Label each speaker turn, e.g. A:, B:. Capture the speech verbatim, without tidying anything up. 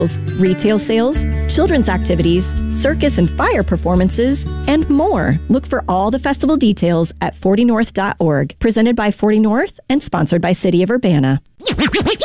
A: retail sales, children's activities, circus and fire performances, and more. Look for all the festival details at forty north dot org. Presented by forty North and sponsored by City of Urbana.